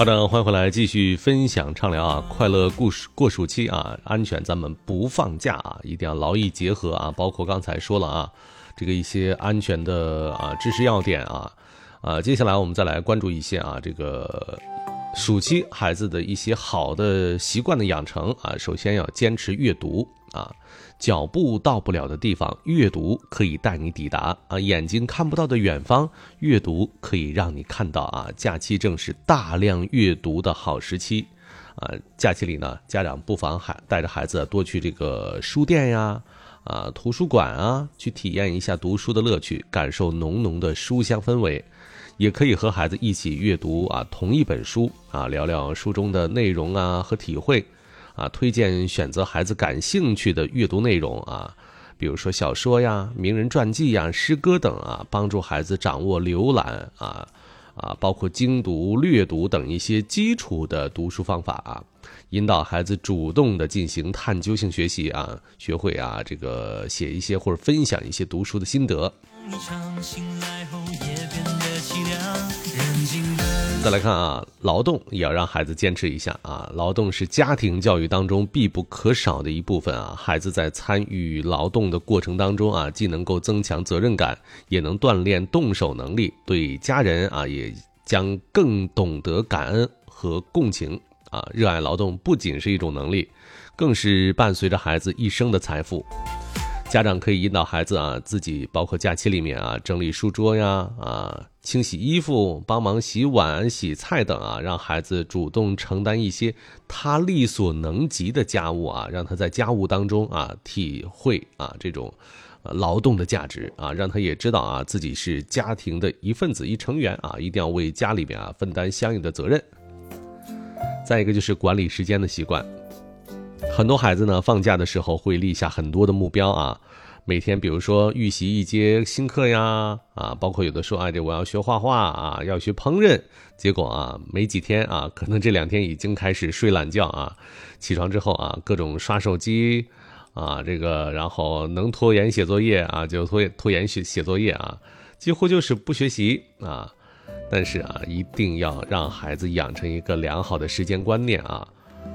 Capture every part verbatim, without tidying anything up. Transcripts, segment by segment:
好的，欢迎回来继续分享畅聊啊，快乐过暑过暑期啊，安全咱们不放假啊，一定要劳逸结合啊，包括刚才说了啊，这个一些安全的啊知识要点啊，啊，接下来我们再来关注一些啊，这个暑期孩子的一些好的习惯的养成啊，首先要坚持阅读啊，脚步到不了的地方，阅读可以带你抵达啊，眼睛看不到的远方，阅读可以让你看到啊，假期正是大量阅读的好时期啊，假期里呢，家长不妨还带着孩子多去这个书店呀啊图书馆啊，去体验一下读书的乐趣，感受浓浓的书香氛围。也可以和孩子一起阅读啊同一本书啊，聊聊书中的内容啊和体会啊，推荐选择孩子感兴趣的阅读内容啊，比如说小说呀、名人传记呀、诗歌等啊，帮助孩子掌握浏览啊啊，包括精读、略读等一些基础的读书方法啊，引导孩子主动的进行探究性学习啊，学会啊这个写一些或者分享一些读书的心得。再来看啊，劳动也要让孩子坚持一下啊，劳动是家庭教育当中必不可少的一部分啊，孩子在参与劳动的过程当中啊，既能够增强责任感，也能锻炼动手能力，对家人啊也将更懂得感恩和共情啊，热爱劳动不仅是一种能力，更是伴随着孩子一生的财富。家长可以引导孩子啊，自己包括假期里面啊，整理书桌呀，啊，清洗衣服，帮忙洗碗、洗菜等啊，让孩子主动承担一些他力所能及的家务啊，让他在家务当中啊，体会啊这种呃劳动的价值啊，让他也知道啊自己是家庭的一份子、一成员啊，一定要为家里面啊分担相应的责任。再一个就是管理时间的习惯。很多孩子呢，放假的时候会立下很多的目标啊，每天比如说预习一节新课呀，啊，包括有的说哎，这我要学画画啊，要学烹饪，结果啊，没几天啊，可能这两天已经开始睡懒觉啊，起床之后啊，各种刷手机啊，这个然后能拖延写作业啊，就拖拖延写写作业啊，几乎就是不学习啊。但是啊，一定要让孩子养成一个良好的时间观念啊。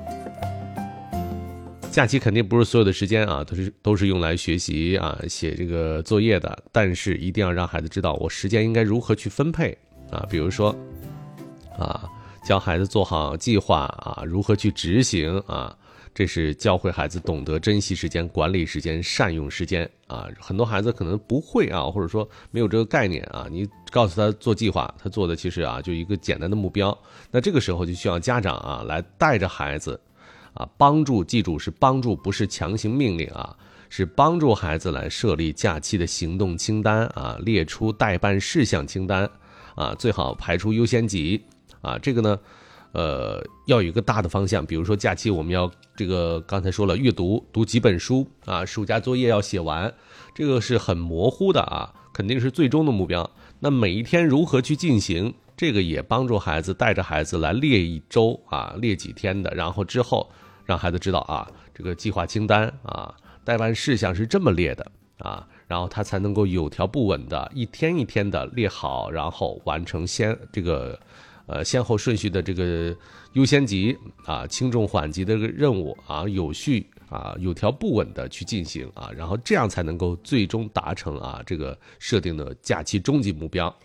假期肯定不是所有的时间啊，都是都是用来学习啊、写这个作业的，但是一定要让孩子知道我时间应该如何去分配啊，比如说啊，教孩子做好计划啊，如何去执行啊，这是教会孩子懂得珍惜时间、管理时间、善用时间啊。很多孩子可能不会啊，或者说没有这个概念啊，你告诉他做计划，他做的其实啊就一个简单的目标，那这个时候就需要家长啊来带着孩子。啊，帮助，记住是帮助，不是强行命令啊，是帮助孩子来设立假期的行动清单啊，列出待办事项清单啊，最好排出优先级啊。这个呢，呃，要有一个大的方向，比如说假期我们要这个刚才说了，阅读读几本书啊，暑假作业要写完，这个是很模糊的啊，肯定是最终的目标。那每一天如何去进行？这个也帮助孩子带着孩子来列一周啊，列几天的，然后之后。让孩子知道啊，这个计划清单啊，待办事项是这么列的啊，然后他才能够有条不紊的一天一天的列好，然后完成先这个呃先后顺序的这个优先级啊，轻重缓急的这个任务啊，有序啊，有条不紊的去进行啊，然后这样才能够最终达成啊这个设定的假期终极目标。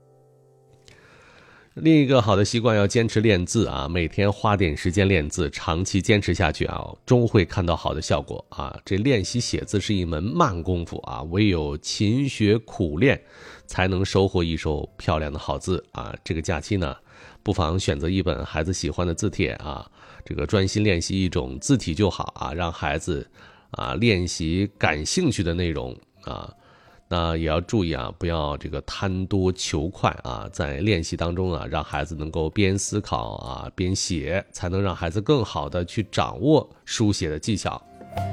另一个好的习惯要坚持练字啊，每天花点时间练字，长期坚持下去啊，终会看到好的效果啊。这练习写字是一门慢功夫啊，唯有勤学苦练，才能收获一手漂亮的好字啊。这个假期呢，不妨选择一本孩子喜欢的字帖啊，这个专心练习一种字体就好啊，让孩子啊练习感兴趣的内容啊。那也要注意啊，不要这个贪多求快啊，在练习当中啊，让孩子能够边思考啊边写，才能让孩子更好的去掌握书写的技巧。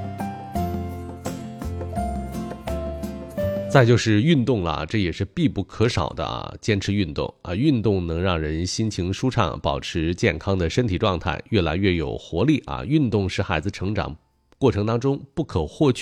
再就是运动了，这也是必不可少的啊，坚持运动啊，运动能让人心情舒畅，保持健康的身体状态，越来越有活力啊。运动是孩子成长过程当中不可或缺